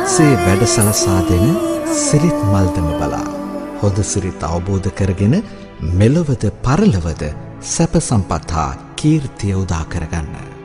ඔබත්සේ වැඩ සලසා දෙන සිරිත් මල්දම බලා හොඳ සිරිත් අවබෝධ කරගෙන මෙලොවද පරලොවද සැප සම්පත් හා කීර්තිය උදා කරගන්න.